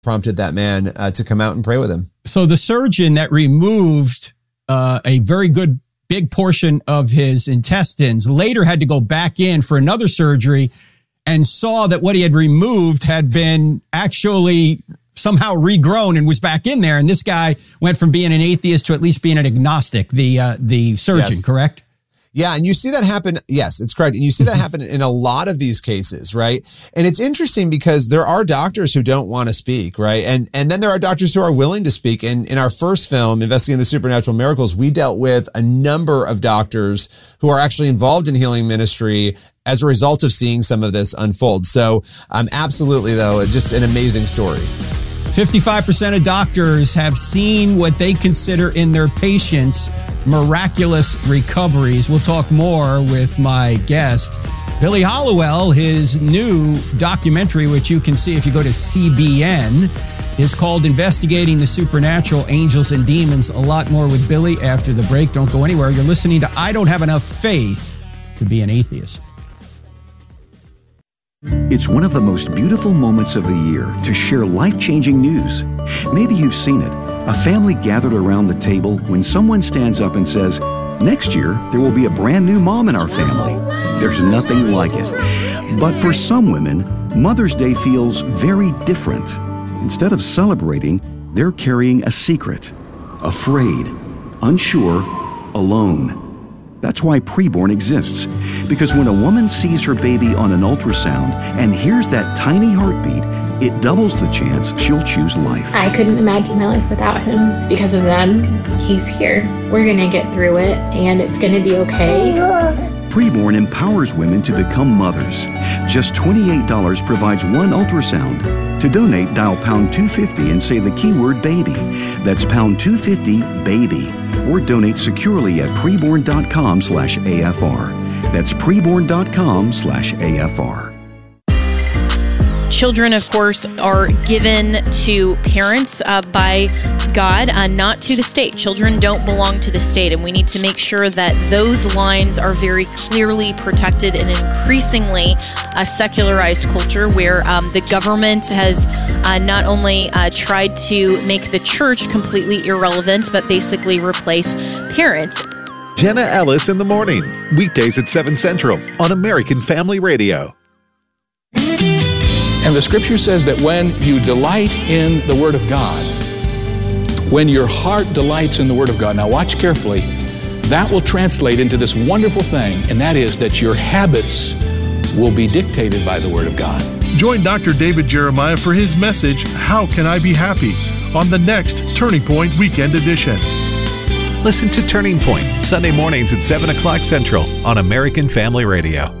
prompted that man to come out and pray with him. So the surgeon that removed a very good big portion of his intestines later had to go back in for another surgery and saw that what he had removed had been actually somehow regrown and was back in there. And this guy went from being an atheist to at least being an agnostic, the surgeon, yes. Correct? Yeah, and you see that happen. Yes, it's correct. And you see that happen in a lot of these cases, right? And it's interesting because there are doctors who don't want to speak, right? And then there are doctors who are willing to speak. And in our first film, Investigating the Supernatural Miracles, we dealt with a number of doctors who are actually involved in healing ministry as a result of seeing some of this unfold. So absolutely, though, just an amazing story. 55% of doctors have seen what they consider in their patients miraculous recoveries. We'll talk more with my guest, Billy Hallowell. His new documentary, which you can see if you go to CBN, is called Investigating the Supernatural, Angels and Demons. A lot more with Billy after the break. Don't go anywhere. You're listening to I Don't Have Enough Faith to Be an Atheist. It's one of the most beautiful moments of the year to share life-changing news. Maybe you've seen it. A family gathered around the table when someone stands up and says, "Next year, there will be a brand new mom in our family." There's nothing like it. But for some women, Mother's Day feels very different. Instead of celebrating, they're carrying a secret. Afraid, unsure, alone. That's why Preborn exists. Because when a woman sees her baby on an ultrasound and hears that tiny heartbeat, it doubles the chance she'll choose life. I couldn't imagine my life without him. Because of them, he's here. We're going to get through it, and it's going to be okay. Preborn empowers women to become mothers. Just $28 provides one ultrasound. To donate, dial pound 250 and say the keyword baby. That's pound 250 baby. Or donate securely at preborn.com/AFR. That's preborn.com/AFR. Children, of course, are given to parents by God, not to the state. Children don't belong to the state, and we need to make sure that those lines are very clearly protected in an increasingly secularized culture where the government has not only tried to make the church completely irrelevant, but basically replace parents. Jenna Ellis in the morning, weekdays at 7 Central on American Family Radio. And the scripture says that when you delight in the Word of God, when your heart delights in the Word of God, now watch carefully, that will translate into this wonderful thing, and that is that your habits will be dictated by the Word of God. Join Dr. David Jeremiah for his message, How Can I Be Happy?, on the next Turning Point Weekend Edition. Listen to Turning Point, Sunday mornings at 7 o'clock Central on American Family Radio.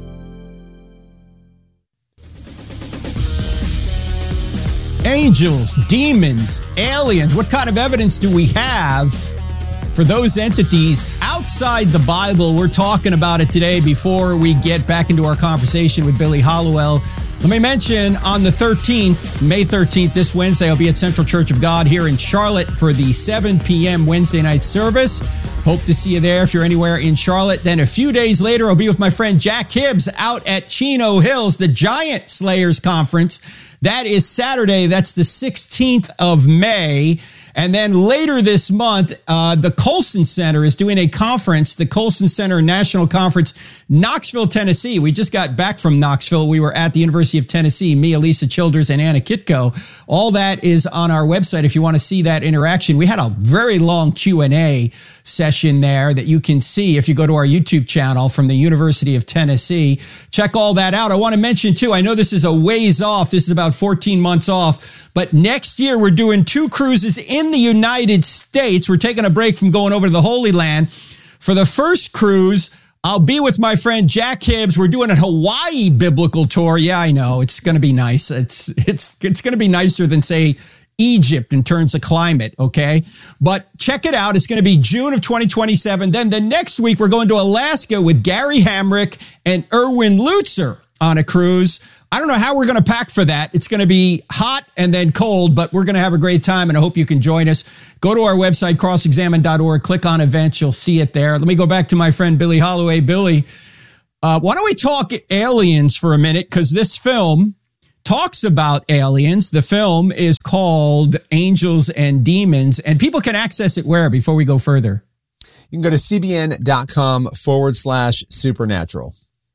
Angels, demons, aliens. What kind of evidence do we have for those entities outside the Bible? We're talking about it today before we get back into our conversation with Billy Hallowell. Let me mention on the 13th, May 13th, this Wednesday, I'll be at Central Church of God here in Charlotte for the 7 p.m. Wednesday night service. Hope to see you there if you're anywhere in Charlotte. Then a few days later, I'll be with my friend Jack Hibbs out at Chino Hills, the Giant Slayers Conference. That is Saturday. That's the 16th of May. And then later this month, the Colson Center is doing a conference, the Colson Center National Conference, Knoxville, Tennessee. We just got back from Knoxville. We were at the University of Tennessee, me, Elisa Childers, and Anna Kitko. All that is on our website if you want to see that interaction. We had a very long Q&A session there that you can see if you go to our YouTube channel from the University of Tennessee. Check all that out. I want to mention, too, I know this is a ways off. This is about 14 months off. But next year, we're doing 2 cruises in the United States. We're taking a break from going over to the Holy Land. For the first cruise, I'll be with my friend Jack Hibbs. We're doing a Hawaii biblical tour. Yeah, I know. It's going to be nice. It's going to be nicer than, say, Egypt in terms of climate, okay? But check it out. It's going to be June of 2027. Then the next week, we're going to Alaska with Gary Hamrick and Erwin Lutzer on a cruise. I don't know how we're going to pack for that. It's going to be hot and then cold, but we're going to have a great time, and I hope you can join us. Go to our website, crossexamine.org. Click on events. You'll see it there. Let me go back to my friend Billy Hallowell. Billy, why don't we talk aliens for a minute? Because this film talks about aliens. The film is called Angels and Demons, and people can access it where before we go further? You can go to cbn.com/supernatural.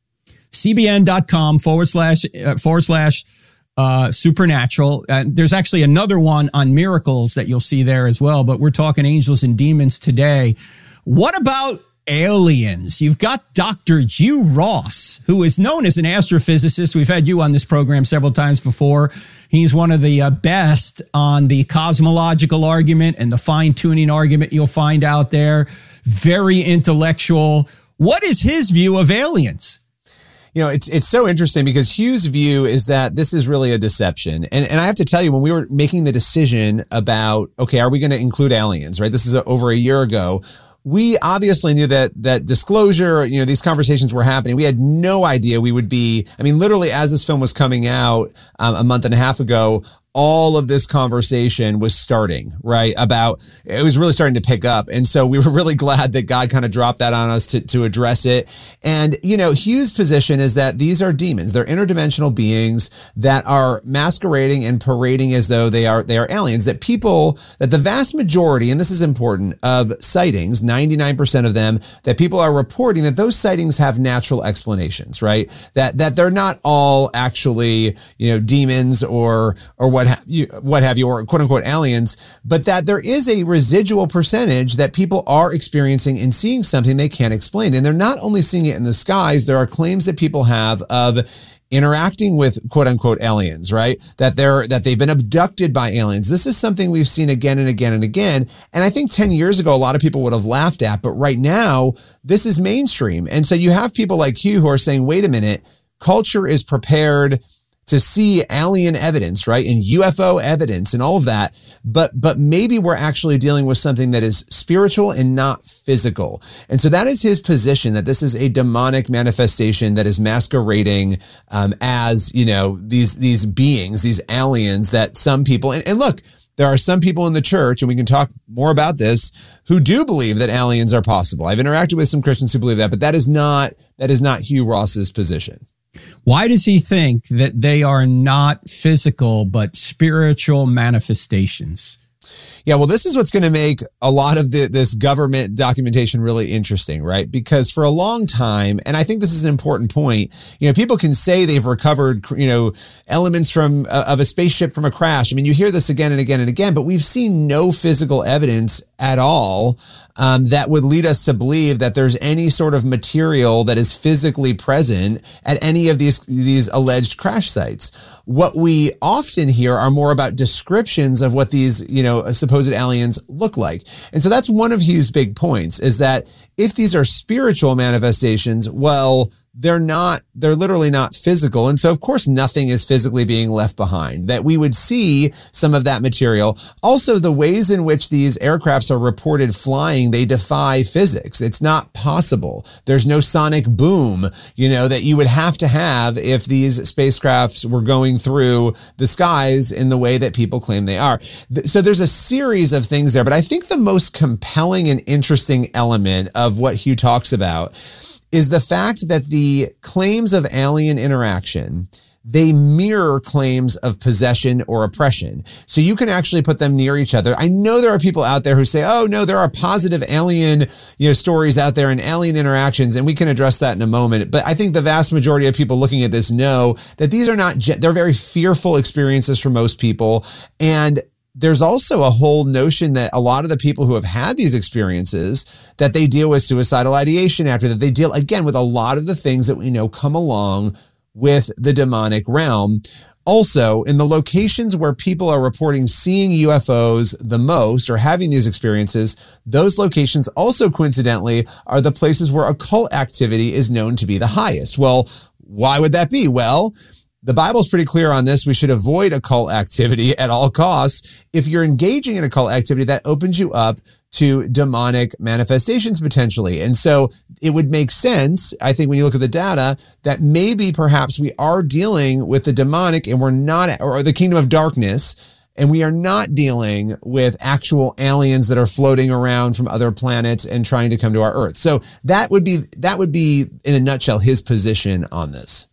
cbn.com/supernatural. There's actually another one on miracles that you'll see there as well, but we're talking angels and demons today. What about aliens? You've got Dr. Hugh Ross, who is known as an astrophysicist. We've had you on this program several times before. He's one of the best on the cosmological argument and the fine-tuning argument you'll find out there. Very intellectual. What is his view of aliens? You know, it's so interesting because Hugh's view is that this is really a deception. And I have to tell you, when we were making the decision about, okay, are we going to include aliens, right? This is over a year ago. We obviously knew that disclosure, you know, these conversations were happening. We had no idea we would be, I mean, literally as this film was coming out a month and a half ago, all of this conversation was starting, right? It was really starting to pick up. And so we were really glad that God kind of dropped that on us to address it. And, you know, Hugh's position is that these are demons. They're interdimensional beings that are masquerading and parading as though they are aliens, that the vast majority, and this is important, of sightings, 99% of them, that people are reporting that those sightings have natural explanations, right? That they're not all actually, you know, demons or what have you, or quote unquote aliens, but that there is a residual percentage that people are experiencing and seeing something they can't explain. And they're not only seeing it in the skies, there are claims that people have of interacting with quote unquote aliens, right? That they've been abducted by aliens. This is something we've seen again and again and again. And I think 10 years ago, a lot of people would have laughed at, but right now this is mainstream. And so you have people like Hugh who are saying, wait a minute, culture is prepared to see alien evidence, right? And UFO evidence and all of that. But maybe we're actually dealing with something that is spiritual and not physical. And so that is his position, that this is a demonic manifestation that is masquerading as, you know, these beings, these aliens that some people, and look, there are some people in the church, and we can talk more about this, who do believe that aliens are possible. I've interacted with some Christians who believe that, but that is not Hugh Ross's position. Why does he think that they are not physical, but spiritual manifestations? Yeah, well, this is what's going to make a lot of this government documentation really interesting, right? Because for a long time, and I think this is an important point, you know, people can say they've recovered, you know, elements of a spaceship from a crash. I mean, you hear this again and again and again, but we've seen no physical evidence at all that would lead us to believe that there's any sort of material that is physically present at any of these alleged crash sites. What we often hear are more about descriptions of what these, you know, supposed aliens look like. And so that's one of Hugh's big points, is that if these are spiritual manifestations, well, they're literally not physical. And so, of course, nothing is physically being left behind, that we would see some of that material. Also, the ways in which these aircrafts are reported flying, they defy physics. It's not possible. There's no sonic boom, you know, that you would have to have if these spacecrafts were going through the skies in the way that people claim they are. So there's a series of things there, but I think the most compelling and interesting element of what Hugh talks about is the fact that the claims of alien interaction, they mirror claims of possession or oppression. So you can actually put them near each other. I know there are people out there who say, oh no, there are positive alien, you know, stories out there and alien interactions, and we can address that in a moment. But I think the vast majority of people looking at this know that these are not, they're very fearful experiences for most people. And there's also a whole notion that a lot of the people who have had these experiences, that they deal with suicidal ideation after that. They deal, again, with a lot of the things that we know come along with the demonic realm. Also, in the locations where people are reporting seeing UFOs the most or having these experiences, those locations also coincidentally are the places where occult activity is known to be the highest. Well, why would that be? Well, the Bible's pretty clear on this. We should avoid occult activity at all costs. If you're engaging in occult activity, that opens you up to demonic manifestations potentially. And so it would make sense, I think, when you look at the data, that maybe perhaps we are dealing with the demonic and we're not, or the kingdom of darkness, and we are not dealing with actual aliens that are floating around from other planets and trying to come to our Earth. So that would be in a nutshell his position on this.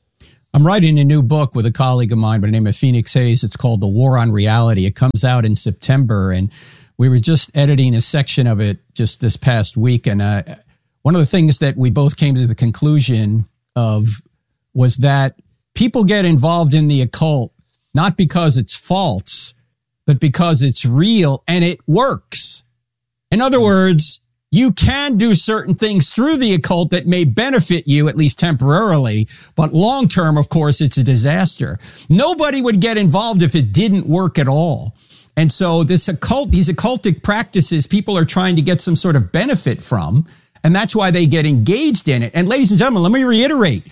I'm writing a new book with a colleague of mine by the name of Phoenix Hayes. It's called The War on Reality. It comes out in September, and we were just editing a section of it just this past week. And one of the things that we both came to the conclusion of was that people get involved in the occult not because it's false, but because it's real and it works. In other words, you can do certain things through the occult that may benefit you, at least temporarily, but long term, of course, it's a disaster. Nobody would get involved if it didn't work at all. And so these occultic practices, people are trying to get some sort of benefit from, and that's why they get engaged in it. And ladies and gentlemen, let me reiterate,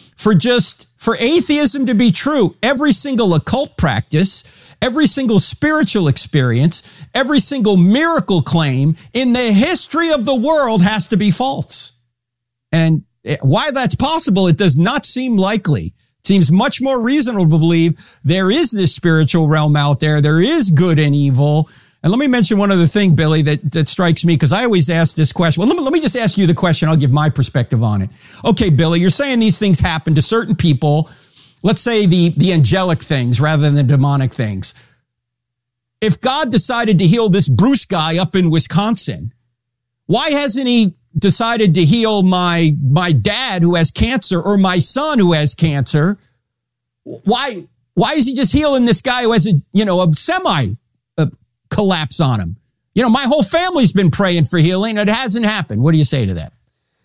for atheism to be true, every single occult practice, every single spiritual experience, every single miracle claim in the history of the world has to be false. And why that's possible, it does not seem likely. It seems much more reasonable to believe there is this spiritual realm out there. There is good and evil. And let me mention one other thing, Billy, that strikes me, because I always ask this question. Well, let me just ask you the question. I'll give my perspective on it. Okay, Billy, you're saying these things happen to certain people. Let's say the angelic things rather than the demonic things. If God decided to heal this Bruce guy up in Wisconsin, why hasn't he decided to heal my dad who has cancer or my son who has cancer? Why is he just healing this guy who has a semi collapse on him? My whole family's been praying for healing. It hasn't happened. What do you say to that?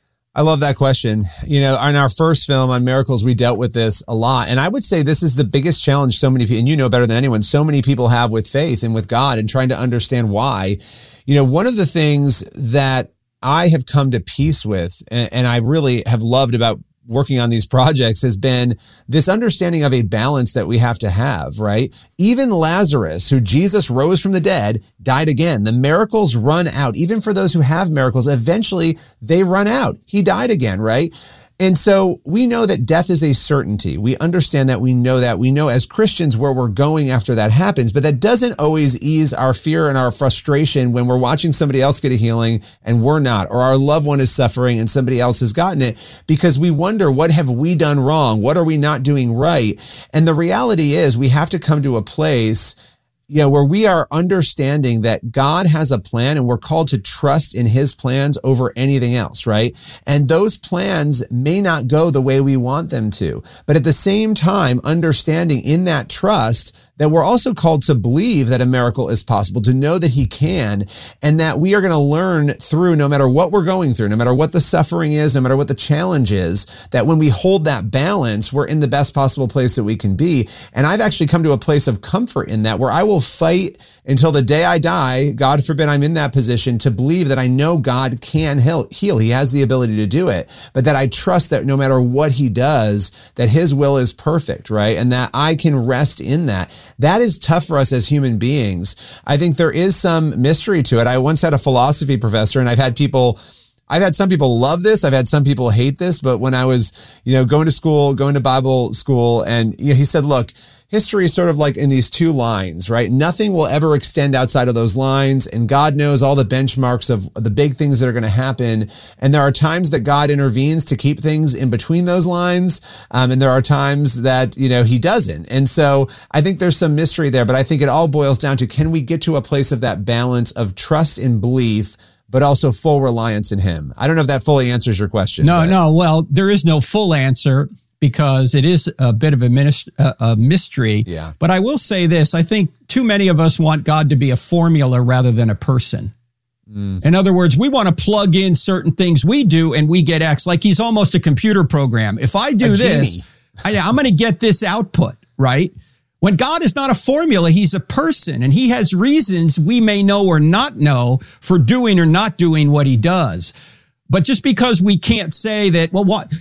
I love that question. In our first film on miracles, we dealt with this a lot. And I would say this is the biggest challenge so many people, and you know better than anyone, so many people have with faith and with God and trying to understand why. One of the things that I have come to peace with, and I really have loved about working on these projects, has been this understanding of a balance that we have to have, right? Even Lazarus, who Jesus rose from the dead, died again. The miracles run out. Even for those who have miracles, eventually they run out. He died again, right? And so we know that death is a certainty. We understand that. We know that. We know as Christians where we're going after that happens, but that doesn't always ease our fear and our frustration when we're watching somebody else get a healing and we're not, or our loved one is suffering and somebody else has gotten it, because we wonder, what have we done wrong? What are we not doing right? And the reality is we have to come to a place where we are understanding that God has a plan and we're called to trust in his plans over anything else, right? And those plans may not go the way we want them to. But at the same time, understanding in that trust that we're also called to believe that a miracle is possible, to know that he can, and that we are going to learn through, no matter what we're going through, no matter what the suffering is, no matter what the challenge is, that when we hold that balance, we're in the best possible place that we can be. And I've actually come to a place of comfort in that, where I will fight until the day I die. God forbid I'm in that position, to believe that I know God can heal. He has the ability to do it, but that I trust that no matter what he does, that his will is perfect, right? And that I can rest in that. That is tough for us as human beings. I think there is some mystery to it. I once had a philosophy professor, and I've had some people love this. I've had some people hate this, but when I was, going to Bible school, and he said, look, history is sort of like in these two lines, right? Nothing will ever extend outside of those lines, and God knows all the benchmarks of the big things that are going to happen. And there are times that God intervenes to keep things in between those lines, and there are times that, he doesn't. And so I think there's some mystery there, but I think it all boils down to, can we get to a place of that balance of trust and belief, but also full reliance in him? I don't know if that fully answers your question. No. Well, there is no full answer, because it is a bit of a mystery. Yeah. But I will say this. I think too many of us want God to be a formula rather than a person. In other words, we want to plug in certain things we do and we get X, like he's almost a computer program. If I do this, I'm going to get this output, right? When God is not a formula, he's a person, and he has reasons we may know or not know for doing or not doing what he does. But just because we can't say that, well, what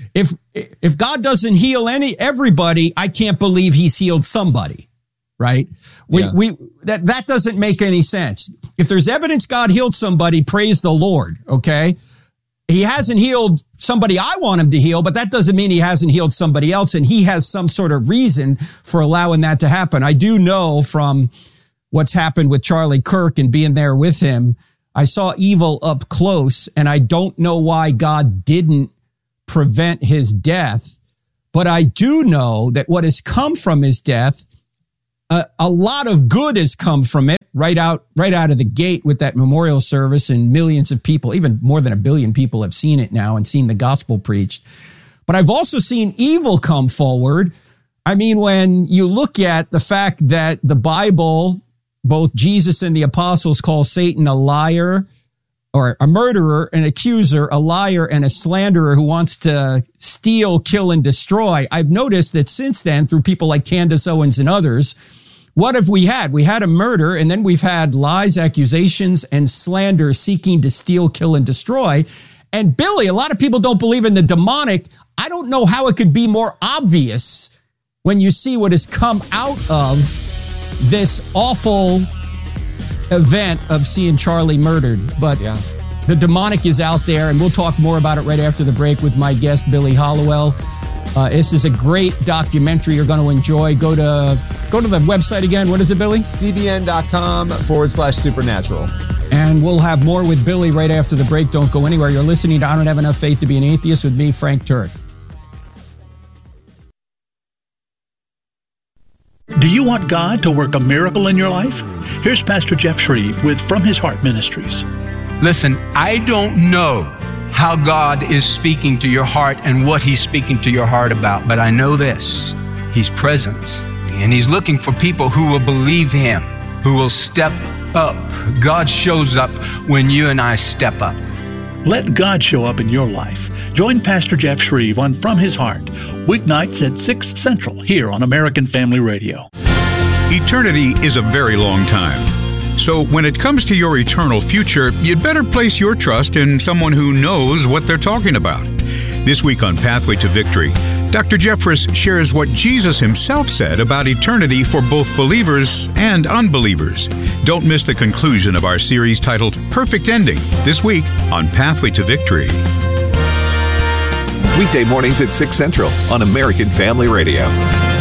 if God doesn't heal everybody, I can't believe he's healed somebody, right? That doesn't make any sense. If there's evidence God healed somebody, praise the Lord, okay? He hasn't healed somebody I want him to heal, but that doesn't mean he hasn't healed somebody else, and he has some sort of reason for allowing that to happen. I do know from what's happened with Charlie Kirk and being there with him, I saw evil up close, and I don't know why God didn't prevent his death. But I do know that what has come from his death, a lot of good has come from it right out of the gate with that memorial service, and millions of people, even more than 1 billion people, have seen it now and seen the gospel preached. But I've also seen evil come forward. I mean, when you look at the fact that the Bible, both Jesus and the apostles, call Satan a liar, or a murderer, an accuser, a liar, and a slanderer who wants to steal, kill, and destroy. I've noticed that since then, through people like Candace Owens and others, what have we had? We had a murder, and then we've had lies, accusations, and slander seeking to steal, kill, and destroy. And Billy, a lot of people don't believe in the demonic. I don't know how it could be more obvious when you see what has come out of this awful event of seeing Charlie murdered. But the demonic is out there, and we'll talk more about it right after the break with my guest, Billy Hallowell. This is a great documentary you're going to enjoy. Go to the website again. What is it, Billy? cbn.com/supernatural. And we'll have more with Billy right after the break. Don't go anywhere. You're listening to I Don't Have Enough Faith to Be an Atheist with me, Frank Turek. Do you want God to work a miracle in your life? Here's Pastor Jeff Shreve with From His Heart Ministries. Listen, I don't know how God is speaking to your heart and what He's speaking to your heart about, but I know this: He's present, and He's looking for people who will believe Him, who will step up. God shows up when you and I step up. Let God show up in your life. Join Pastor Jeff Shreve on From His Heart, weeknights at 6 Central here on American Family Radio. Eternity is a very long time. So when it comes to your eternal future, you'd better place your trust in someone who knows what they're talking about. This week on Pathway to Victory, Dr. Jeffress shares what Jesus himself said about eternity for both believers and unbelievers. Don't miss the conclusion of our series titled Perfect Ending, this week on Pathway to Victory. Weekday mornings at 6 Central on American Family Radio.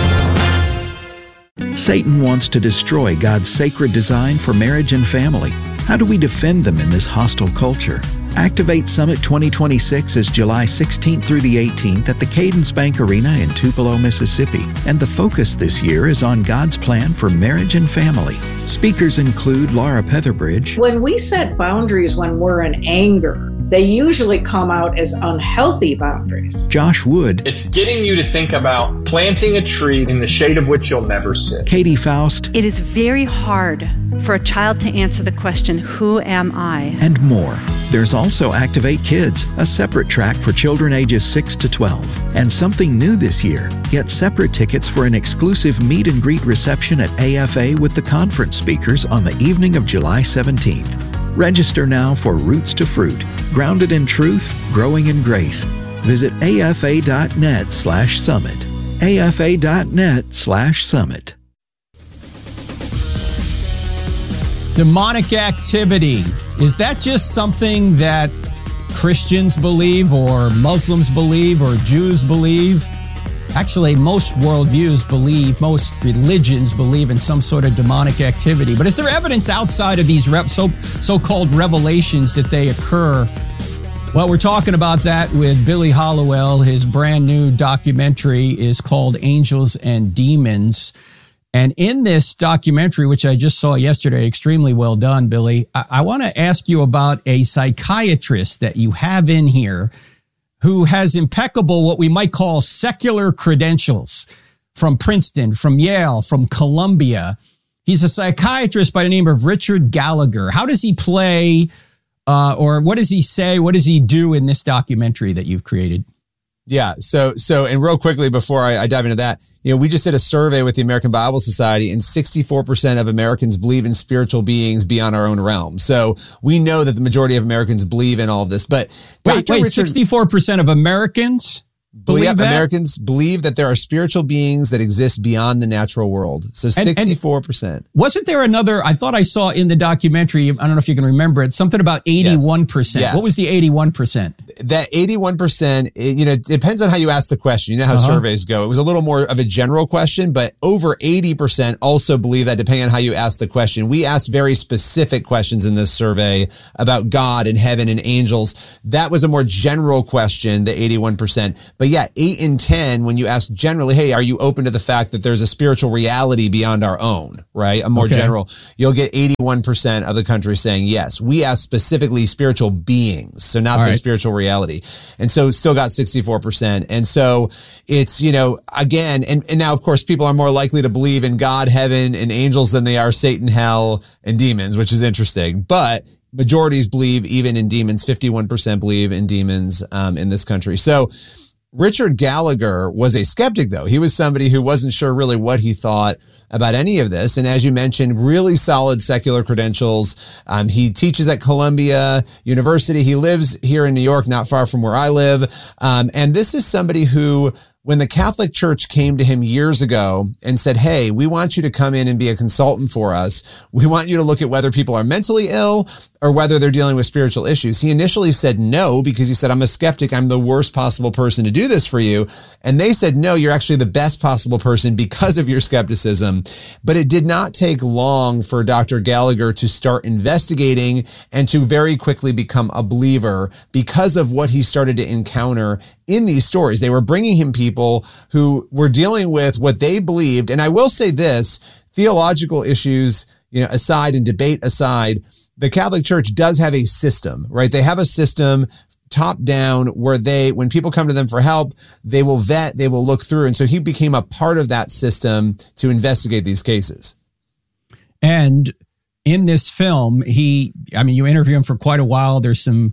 Satan wants to destroy God's sacred design for marriage and family. How do we defend them in this hostile culture? Activate Summit 2026 is July 16th through the 18th at the Cadence Bank Arena in Tupelo, Mississippi. And the focus this year is on God's plan for marriage and family. Speakers include Laura Petherbridge. When we set boundaries when we're in anger, they usually come out as unhealthy boundaries. Josh Wood. It's getting you to think about planting a tree in the shade of which you'll never sit. Katie Faust. It is very hard for a child to answer the question, who am I? And more. There's also Activate Kids, a separate track for children ages 6 to 12. And something new this year, get separate tickets for an exclusive meet and greet reception at AFA with the conference speakers on the evening of July 17th. Register now for Roots to Fruit, grounded in truth, growing in grace. Visit afa.net/summit. afa.net/summit. Demonic activity. Is that just something that Christians believe or Muslims believe or Jews believe? Actually, most worldviews believe, most religions believe in some sort of demonic activity. But is there evidence outside of these so-called revelations that they occur? Well, we're talking about that with Billy Hallowell. His brand new documentary is called Angels and Demons. And in this documentary, which I just saw yesterday, extremely well done, Billy, I want to ask you about a psychiatrist that you have in here who has impeccable, what we might call secular credentials from Princeton, from Yale, from Columbia. He's a psychiatrist by the name of Richard Gallagher. How does he play, or what does he say? What does he do in this documentary that you've created? Yeah. So, and real quickly before I dive into that, we just did a survey with the American Bible Society, and 64% of Americans believe in spiritual beings beyond our own realm. So we know that the majority of Americans believe in all of this. But wait, 64% of Americans believe that? Americans believe that there are spiritual beings that exist beyond the natural world. So 64%. Wasn't there another, I thought I saw in the documentary, I don't know if you can remember it, something about 81%. Yes. What was the 81%? that 81%, it depends on how you ask the question. You know how surveys go. It was a little more of a general question, but over 80% also believe that depending on how you ask the question. We asked very specific questions in this survey about God and heaven and angels. That was a more general question, the 81%. But yeah, 8 in 10, when you ask generally, hey, are you open to the fact that there's a spiritual reality beyond our own, right? A more general, you'll get 81% of the country saying yes. We asked specifically spiritual beings, so not the spiritual reality. And so still got 64%. And so it's, again, and now of course people are more likely to believe in God, heaven, and angels than they are Satan, hell, and demons, which is interesting. But majorities believe even in demons. 51% believe in demons in this country. So Richard Gallagher was a skeptic, though. He was somebody who wasn't sure really what he thought about any of this. And as you mentioned, really solid secular credentials. He teaches at Columbia University. He lives here in New York, not far from where I live. And this is somebody who, when the Catholic Church came to him years ago and said, hey, we want you to come in and be a consultant for us. We want you to look at whether people are mentally ill or whether they're dealing with spiritual issues. He initially said no, because he said, I'm a skeptic. I'm the worst possible person to do this for you. And they said, no, you're actually the best possible person because of your skepticism. But it did not take long for Dr. Gallagher to start investigating and to very quickly become a believer because of what he started to encounter in these stories. They were bringing him people who were dealing with what they believed. And I will say this, theological issues, aside and debate aside, the Catholic Church does have a system, right? They have a system top down where when people come to them for help, they will vet, they will look through. And so he became a part of that system to investigate these cases. And in this film, you interview him for quite a while. There's some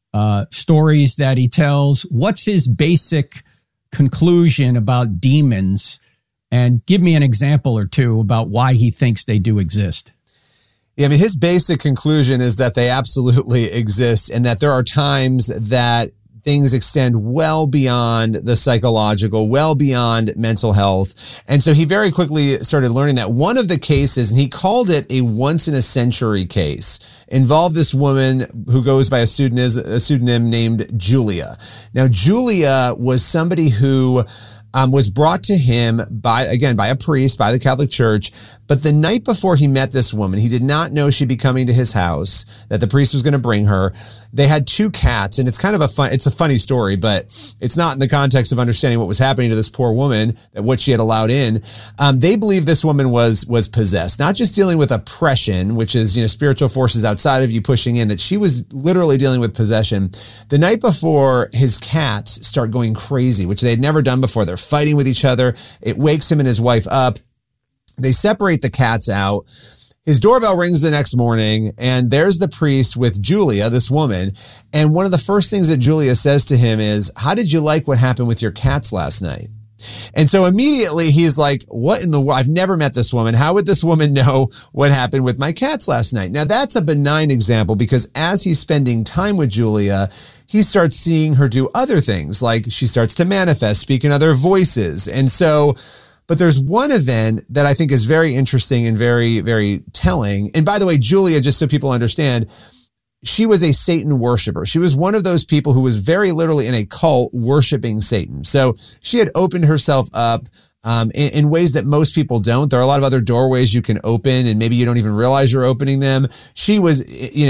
stories that he tells. What's his basic conclusion about demons? And give me an example or two about why he thinks they do exist. Yeah, his basic conclusion is that they absolutely exist and that there are times that things extend well beyond the psychological, well beyond mental health. And so he very quickly started learning that one of the cases, and he called it a once in a century case, involved this woman who goes by a pseudonym named Julia. Now, Julia was somebody who was brought to him by a priest, by the Catholic Church. But the night before he met this woman, he did not know she'd be coming to his house, that the priest was going to bring her. They had 2 cats, and it's kind of it's a funny story, but it's not in the context of understanding what was happening to this poor woman, that what she had allowed in. They believe this woman was possessed, not just dealing with oppression, which is, spiritual forces outside of you pushing in, that she was literally dealing with possession. The night before, his cats start going crazy, which they had never done before. They're fighting with each other. It wakes him and his wife up. They separate the cats out. His doorbell rings the next morning, and there's the priest with Julia, this woman. And one of the first things that Julia says to him is, how did you like what happened with your cats last night? And so immediately he's like, what in the world? I've never met this woman. How would this woman know what happened with my cats last night? Now, that's a benign example, because as he's spending time with Julia, he starts seeing her do other things, like she starts to manifest, speak in other voices. And so, but there's one event that I think is very interesting and very, very telling. And by the way, Julia, just so people understand, she was a Satan worshiper. She was one of those people who was very literally in a cult worshiping Satan. So she had opened herself up in ways that most people don't. There are a lot of other doorways you can open, and maybe you don't even realize you're opening them. She was,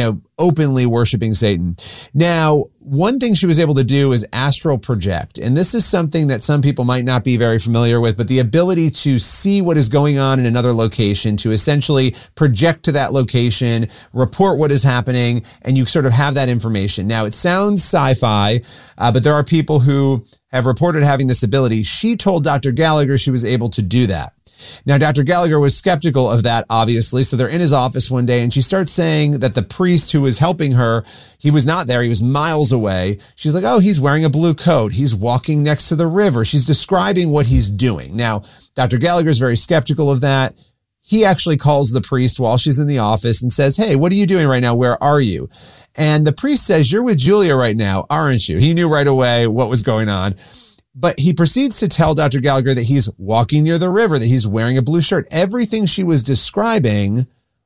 openly worshiping Satan. Now, one thing she was able to do is astral project. And this is something that some people might not be very familiar with, but the ability to see what is going on in another location, to essentially project to that location, report what is happening, and you sort of have that information. Now, it sounds sci-fi, but there are people who have reported having this ability. She told Dr. Gallagher she was able to do that. Now, Dr. Gallagher was skeptical of that, obviously. So they're in his office one day, and she starts saying that the priest who was helping her, he was not there. He was miles away. She's like, oh, he's wearing a blue coat. He's walking next to the river. She's describing what he's doing. Now, Dr. Gallagher is very skeptical of that. He actually calls the priest while she's in the office and says, hey, what are you doing right now? Where are you? And the priest says, you're with Julia right now, aren't you? He knew right away what was going on. But he proceeds to tell Dr. Gallagher that he's walking near the river, that he's wearing a blue shirt. Everything she was describing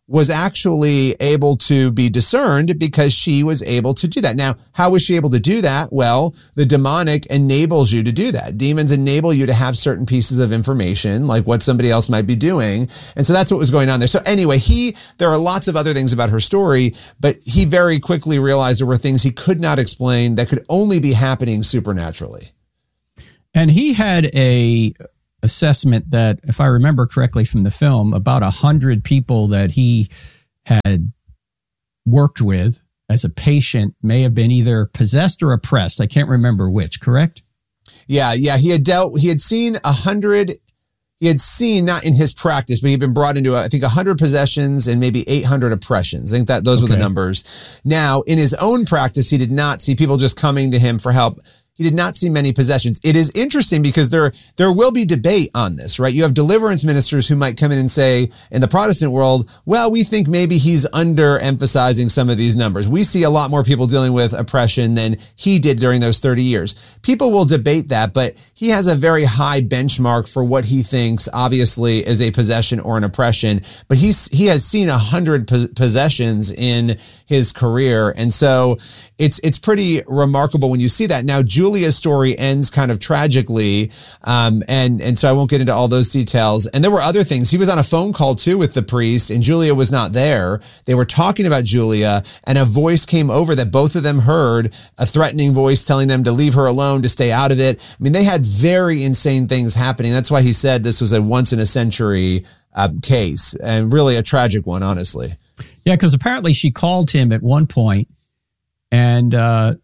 was actually able to be discerned because she was able to do that. Now, how was she able to do that? Well, the demonic enables you to do that. Demons enable you to have certain pieces of information, like what somebody else might be doing. And so that's what was going on there. So anyway, there are lots of other things about her story, but he very quickly realized there were things he could not explain that could only be happening supernaturally. And he had a assessment that, if I remember correctly from the film, about 100 people that he had worked with as a patient may have been either possessed or oppressed. I can't remember which, correct? Yeah. He had seen 100, he had seen, not in his practice, but he'd been brought into, I think, 100 possessions and maybe 800 oppressions. I think that those were the numbers. Now, in his own practice, he did not see people just coming to him for help. He did not see many possessions. It is interesting because there will be debate on this, right? You have deliverance ministers who might come in and say, in the Protestant world, well, we think maybe he's underemphasizing some of these numbers. We see a lot more people dealing with oppression than he did during those 30 years. People will debate that, but he has a very high benchmark for what he thinks obviously is a possession or an oppression. But he has seen 100 possessions in his career. And so it's pretty remarkable when you see that. Now, Julia's story ends kind of tragically. And so I won't get into all those details. And there were other things. He was on a phone call too with the priest, and Julia was not there. They were talking about Julia, and a voice came over that both of them heard, a threatening voice telling them to leave her alone, to stay out of it. I mean, they had very insane things happening. That's why he said this was a once in a century case, and really a tragic one, honestly. Yeah, because apparently she called him at one point, and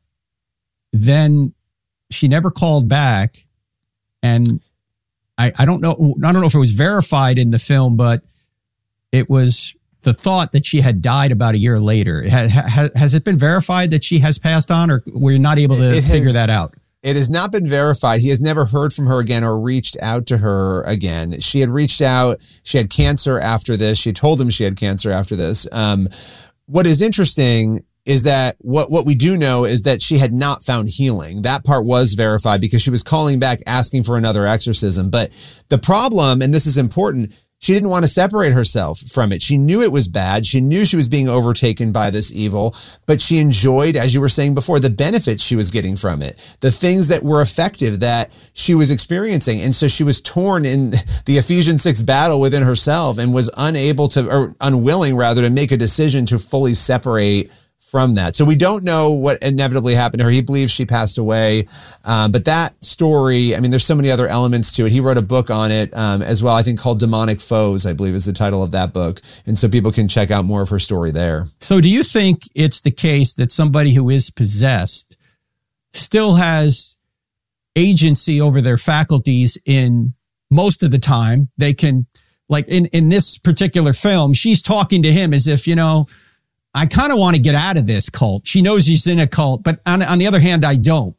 then she never called back. And I don't know if it was verified in the film, but it was the thought that she had died about a year later. Has it been verified that she has passed on, or were you not able to figure that out? It has not been verified. He has never heard from her again or reached out to her again. She had reached out. She had cancer after this. She told him she had cancer after this. What is interesting is that what we do know is that she had not found healing. That part was verified because she was calling back asking for another exorcism. But the problem, and this is important, she didn't want to separate herself from it. She knew it was bad. She knew she was being overtaken by this evil, but she enjoyed, as you were saying before, the benefits she was getting from it, the things that were effective that she was experiencing. And so she was torn in the Ephesians 6 battle within herself and was unwilling to make a decision to fully separate from that. So we don't know what inevitably happened to her. He believes she passed away. But that story, I mean, there's so many other elements to it. He wrote a book on it as well, I think called Demonic Foes, I believe is the title of that book. And so people can check out more of her story there. So do you think it's the case that somebody who is possessed still has agency over their faculties in most of the time? They can, like in this particular film, she's talking to him as if, I kind of want to get out of this cult. She knows he's in a cult, but on the other hand, I don't.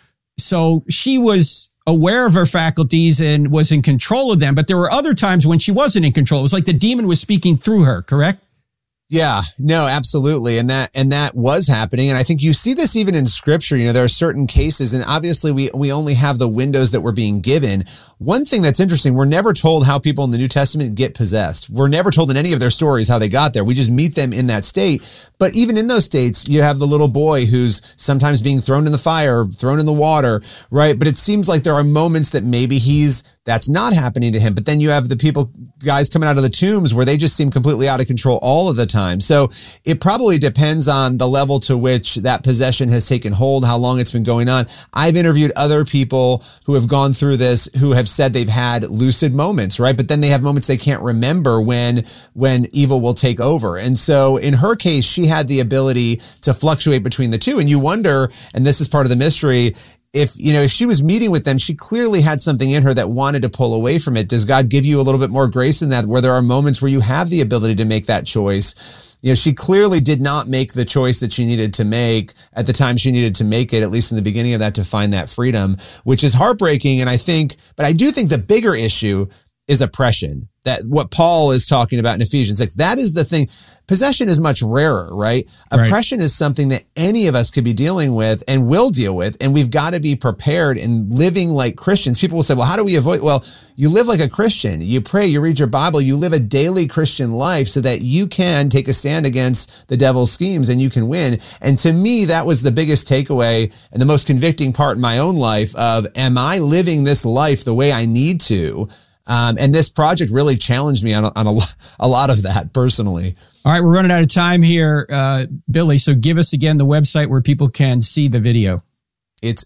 So she was aware of her faculties and was in control of them, but there were other times when she wasn't in control. It was like the demon was speaking through her, correct? Yeah, no, absolutely. And that was happening. And I think you see this even in scripture. There are certain cases, and obviously we only have the windows that we're being given. One thing that's interesting, we're never told how people in the New Testament get possessed. We're never told in any of their stories how they got there. We just meet them in that state. But even in those states, you have the little boy who's sometimes being thrown in the fire, thrown in the water, right? But it seems like there are moments that maybe that's not happening to him. But then you have the guys coming out of the tombs where they just seem completely out of control all of the time. So it probably depends on the level to which that possession has taken hold, how long it's been going on. I've interviewed other people who have gone through this, who have said they've had lucid moments, right? But then they have moments they can't remember when evil will take over. And so in her case, she had the ability to fluctuate between the two. And you wonder, and this is part of the mystery, if she was meeting with them, she clearly had something in her that wanted to pull away from it. Does God give you a little bit more grace in that, where there are moments where you have the ability to make that choice? She clearly did not make the choice that she needed to make at the time she needed to make it, at least in the beginning of that, to find that freedom, which is heartbreaking. But I do think the bigger issue is oppression. that what Paul is talking about in Ephesians 6. That is the thing. Possession is much rarer, right? Oppression is something that any of us could be dealing with and will deal with, and we've got to be prepared in living like Christians. People will say, well, how do we avoid? Well, you live like a Christian. You pray, you read your Bible, you live a daily Christian life so that you can take a stand against the devil's schemes and you can win. And to me, that was the biggest takeaway and the most convicting part in my own life of, am I living this life the way I need to? And this project really challenged me on a lot of that personally. All right, we're running out of time here, Billy. So give us again the website where people can see the video. It's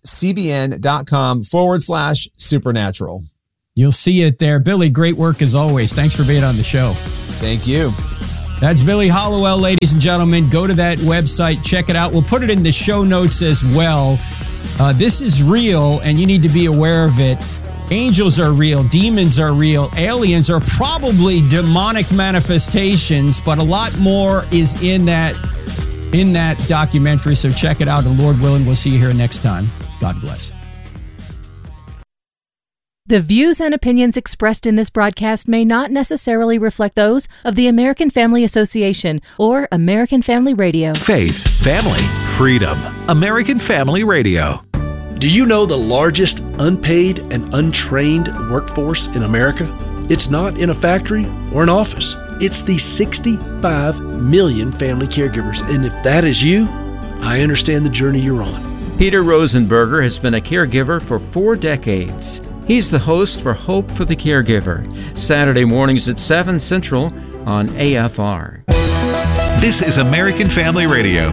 cbn.com/supernatural. You'll see it there. Billy, great work as always. Thanks for being on the show. Thank you. That's Billy Hallowell, ladies and gentlemen. Go to that website, check it out. We'll put it in the show notes as well. This is real, and you need to be aware of it. Angels are real, demons are real, aliens are probably demonic manifestations, but a lot more is in that documentary. So check it out, and Lord willing, we'll see you here next time. God bless. The views and opinions expressed in this broadcast may not necessarily reflect those of the American Family Association or American Family Radio. Faith, family, freedom. American Family Radio. Do you know the largest unpaid and untrained workforce in America? It's not in a factory or an office. It's the 65 million family caregivers. And if that is you, I understand the journey you're on. Peter Rosenberger has been a caregiver for 4 decades. He's the host for Hope for the Caregiver, Saturday mornings at 7 Central on AFR. This is American Family Radio.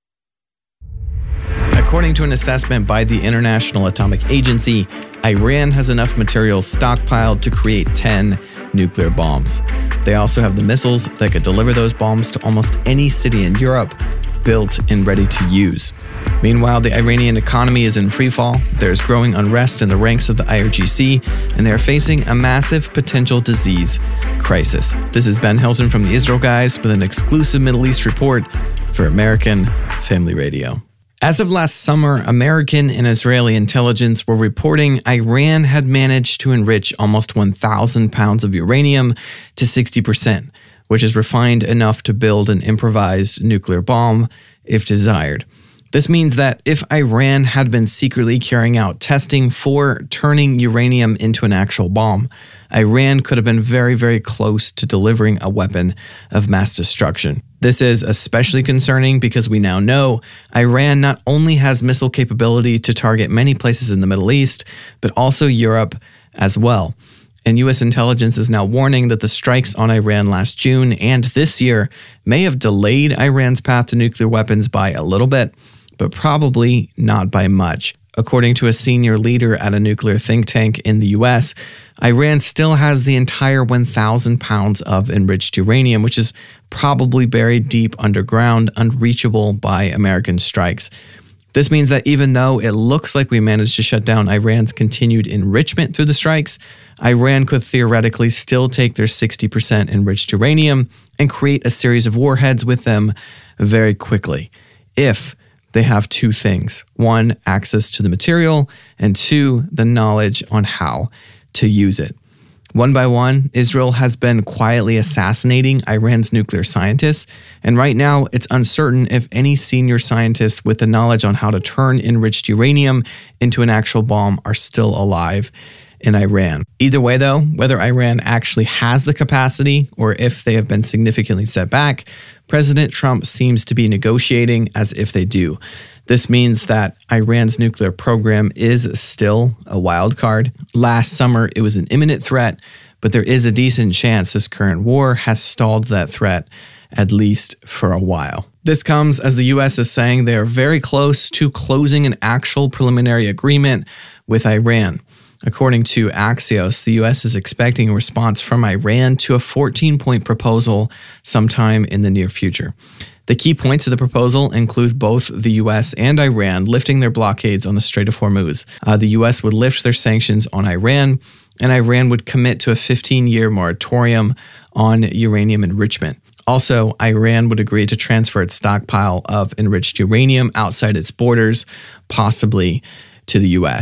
According to an assessment by the International Atomic Agency, Iran has enough materials stockpiled to create 10 nuclear bombs. They also have the missiles that could deliver those bombs to almost any city in Europe, built and ready to use. Meanwhile, the Iranian economy is in freefall. There's growing unrest in the ranks of the IRGC, and they're facing a massive potential disease crisis. This is Ben Hilton from the Israel Guys with an exclusive Middle East report for American Family Radio. As of last summer, American and Israeli intelligence were reporting Iran had managed to enrich almost 1,000 pounds of uranium to 60%, which is refined enough to build an improvised nuclear bomb if desired. This means that if Iran had been secretly carrying out testing for turning uranium into an actual bomb, Iran could have been very, very close to delivering a weapon of mass destruction. This is especially concerning because we now know Iran not only has missile capability to target many places in the Middle East, but also Europe as well. And U.S. intelligence is now warning that the strikes on Iran last June and this year may have delayed Iran's path to nuclear weapons by a little bit, but probably not by much. According to a senior leader at a nuclear think tank in the U.S., Iran still has the entire 1,000 pounds of enriched uranium, which is probably buried deep underground, unreachable by American strikes. This means that even though it looks like we managed to shut down Iran's continued enrichment through the strikes, Iran could theoretically still take their 60% enriched uranium and create a series of warheads with them very quickly, if they have two things. One, access to the material, and two, the knowledge on how to use it. One by one, Israel has been quietly assassinating Iran's nuclear scientists, and right now it's uncertain if any senior scientists with the knowledge on how to turn enriched uranium into an actual bomb are still alive in Iran. Either way though, whether Iran actually has the capacity or if they have been significantly set back, President Trump seems to be negotiating as if they do. This means that Iran's nuclear program is still a wild card. Last summer, it was an imminent threat, but there is a decent chance this current war has stalled that threat, at least for a while. This comes as the U.S. is saying they are very close to closing an actual preliminary agreement with Iran. According to Axios, the U.S. is expecting a response from Iran to a 14-point proposal sometime in the near future. The key points of the proposal include both the U.S. and Iran lifting their blockades on the Strait of Hormuz. The U.S. would lift their sanctions on Iran, and Iran would commit to a 15-year moratorium on uranium enrichment. Also, Iran would agree to transfer its stockpile of enriched uranium outside its borders, possibly to the U.S.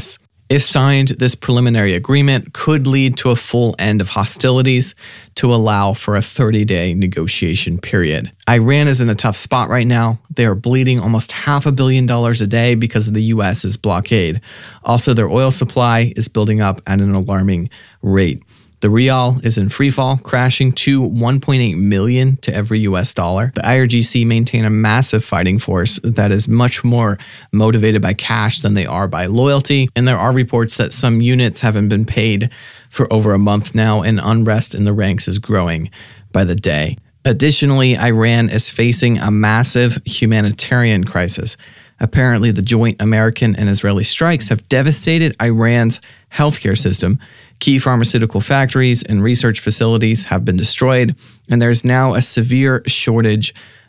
If signed, this preliminary agreement could lead to a full end of hostilities to allow for a 30-day negotiation period. Iran is in a tough spot right now. They are bleeding almost $500 million a day because of the U.S.'s blockade. Also, their oil supply is building up at an alarming rate. The rial is in freefall, crashing to 1.8 million to every US dollar. The IRGC maintain a massive fighting force that is much more motivated by cash than they are by loyalty. And there are reports that some units haven't been paid for over a month now, and unrest in the ranks is growing by the day. Additionally, Iran is facing a massive humanitarian crisis. Apparently, the joint American and Israeli strikes have devastated Iran's healthcare system. Key pharmaceutical factories and research facilities have been destroyed, and there's now a severe shortage